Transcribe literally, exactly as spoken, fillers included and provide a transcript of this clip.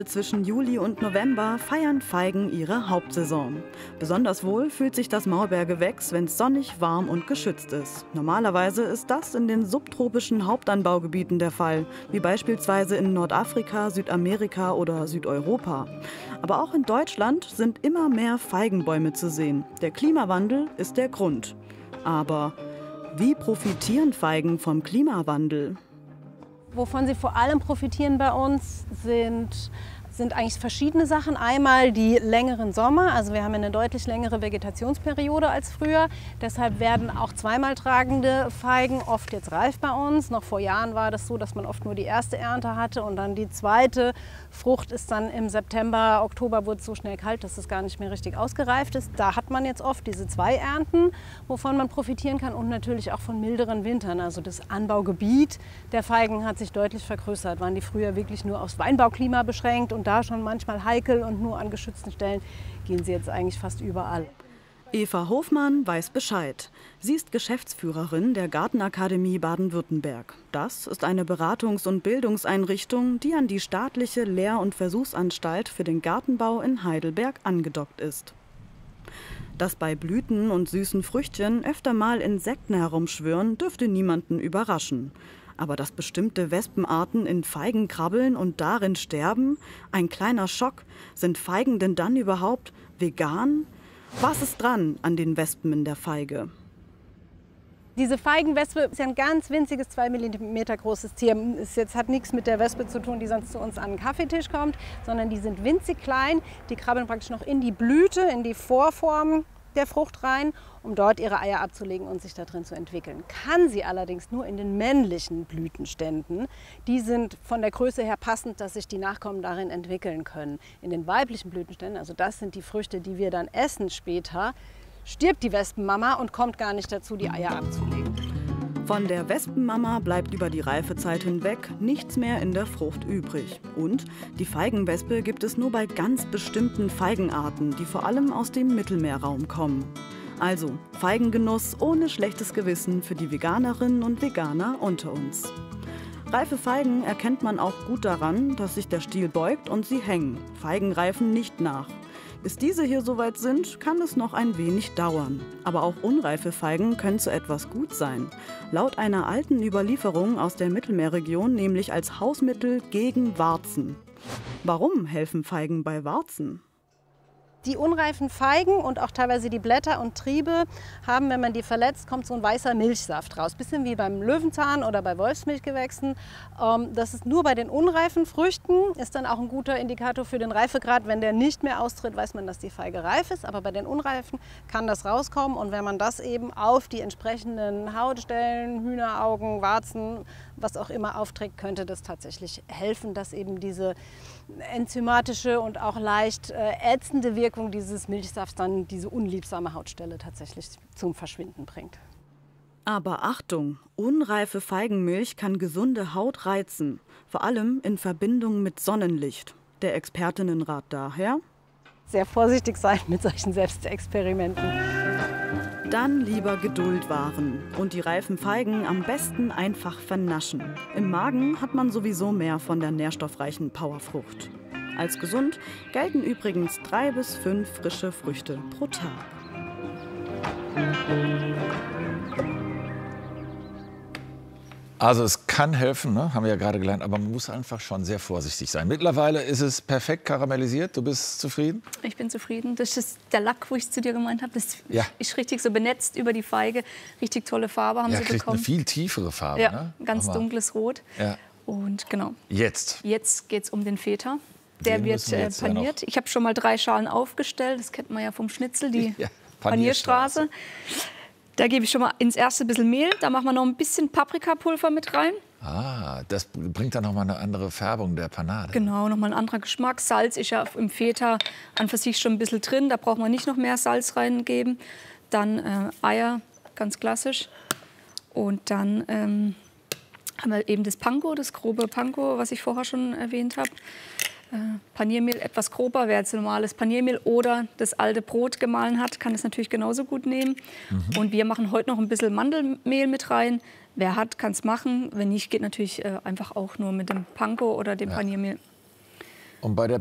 Zwischen Juli und November feiern Feigen ihre Hauptsaison. Besonders wohl fühlt sich das Maulbeergewächs, wenn es sonnig, warm und geschützt ist. Normalerweise ist das in den subtropischen Hauptanbaugebieten der Fall, wie beispielsweise in Nordafrika, Südamerika oder Südeuropa. Aber auch in Deutschland sind immer mehr Feigenbäume zu sehen. Der Klimawandel ist der Grund. Aber wie profitieren Feigen vom Klimawandel? Wovon sie vor allem profitieren bei uns, sind, sind eigentlich verschiedene Sachen. Einmal die längeren Sommer, also wir haben eine deutlich längere Vegetationsperiode als früher. Deshalb werden auch zweimal tragende Feigen oft jetzt reif bei uns. Noch vor Jahren war das so, dass man oft nur die erste Ernte hatte und dann die zweite Frucht ist dann im September, Oktober wurde es so schnell kalt, dass es gar nicht mehr richtig ausgereift ist. Da hat man jetzt oft diese zwei Ernten, wovon man profitieren kann und natürlich auch von milderen Wintern. Also das Anbaugebiet der Feigen hat sich deutlich vergrößert. Waren die früher wirklich nur aufs Weinbauklima beschränkt und da schon manchmal heikel und nur an geschützten Stellen, gehen sie jetzt eigentlich fast überall. Eva Hofmann weiß Bescheid. Sie ist Geschäftsführerin der Gartenakademie Baden-Württemberg. Das ist eine Beratungs- und Bildungseinrichtung, die an die staatliche Lehr- und Versuchsanstalt für den Gartenbau in Heidelberg angedockt ist. Dass bei Blüten und süßen Früchtchen öfter mal Insekten herumschwirren, dürfte niemanden überraschen. Aber dass bestimmte Wespenarten in Feigen krabbeln und darin sterben? Ein kleiner Schock. Sind Feigen denn dann überhaupt vegan? Was ist dran an den Wespen in der Feige? Diese Feigenwespe ist ja ein ganz winziges, zwei Millimeter großes Tier. Es jetzt hat nichts mit der Wespe zu tun, die sonst zu uns an den Kaffeetisch kommt, sondern die sind winzig klein. Die krabbeln praktisch noch in die Blüte, in die Vorform der Frucht rein, um dort ihre Eier abzulegen und sich da drin zu entwickeln. Kann sie allerdings nur in den männlichen Blütenständen. Die sind von der Größe her passend, dass sich die Nachkommen darin entwickeln können. In den weiblichen Blütenständen, also das sind die Früchte, die wir dann essen später, stirbt die Wespenmama und kommt gar nicht dazu, die Eier abzulegen. Von der Wespenmama bleibt über die Reifezeit hinweg nichts mehr in der Frucht übrig. Und die Feigenwespe gibt es nur bei ganz bestimmten Feigenarten, die vor allem aus dem Mittelmeerraum kommen. Also Feigengenuss ohne schlechtes Gewissen für die Veganerinnen und Veganer unter uns. Reife Feigen erkennt man auch gut daran, dass sich der Stiel beugt und sie hängen. Feigen reifen nicht nach. Bis diese hier soweit sind, kann es noch ein wenig dauern. Aber auch unreife Feigen können zu etwas gut sein. Laut einer alten Überlieferung aus der Mittelmeerregion nämlich als Hausmittel gegen Warzen. Warum helfen Feigen bei Warzen? Die unreifen Feigen und auch teilweise die Blätter und Triebe haben, wenn man die verletzt, kommt so ein weißer Milchsaft raus. Bisschen wie beim Löwenzahn oder bei Wolfsmilchgewächsen. Das ist nur bei den unreifen Früchten, ist dann auch ein guter Indikator für den Reifegrad. Wenn der nicht mehr austritt, weiß man, dass die Feige reif ist. Aber bei den unreifen kann das rauskommen. Und wenn man das eben auf die entsprechenden Hautstellen, Hühneraugen, Warzen, was auch immer aufträgt, könnte das tatsächlich helfen, dass eben diese enzymatische und auch leicht äh, ätzende Wirkung dieses Milchsafts dann diese unliebsame Hautstelle tatsächlich zum Verschwinden bringt. Aber Achtung, unreife Feigenmilch kann gesunde Haut reizen, vor allem in Verbindung mit Sonnenlicht. Der Expertinnenrat daher: sehr vorsichtig sein mit solchen Selbstexperimenten. Dann lieber Geduld wahren und die reifen Feigen am besten einfach vernaschen. Im Magen hat man sowieso mehr von der nährstoffreichen Powerfrucht. Als gesund gelten übrigens drei bis fünf frische Früchte pro Tag. Also es kann helfen, ne? Haben wir ja gerade gelernt, aber man muss einfach schon sehr vorsichtig sein. Mittlerweile ist es perfekt karamellisiert. Du bist zufrieden? Ich bin zufrieden. Das ist der Lack, wo ich zu dir gemeint habe. Das ja. ist richtig so benetzt über die Feige. Richtig tolle Farbe haben ja, sie kriegt bekommen. Eine viel tiefere Farbe. Ja, ne? ganz Aber dunkles Rot. Ja. Und genau. Jetzt? Jetzt geht es um den Feta. Der Den wird wir äh, paniert. Ja, ich habe schon mal drei Schalen aufgestellt. Das kennt man ja vom Schnitzel, die ja, Panierstraße. Da gebe ich schon mal ins erste ein bisschen Mehl. Da machen wir noch ein bisschen Paprikapulver mit rein. Ah, das bringt dann noch mal eine andere Färbung der Panade. Genau, noch mal ein anderer Geschmack. Salz ist ja im Feta an für sich schon ein bisschen drin. Da braucht man nicht noch mehr Salz reingeben. Dann äh, Eier, ganz klassisch. Und dann ähm, haben wir eben das Panko, das grobe Panko, was ich vorher schon erwähnt habe. Äh, Paniermehl etwas grober, wer jetzt normales Paniermehl oder das alte Brot gemahlen hat, kann das natürlich genauso gut nehmen. Mhm. Und wir machen heute noch ein bisschen Mandelmehl mit rein. Wer hat, kann es machen. Wenn nicht, geht natürlich äh, einfach auch nur mit dem Panko oder dem ja. Paniermehl. Und bei der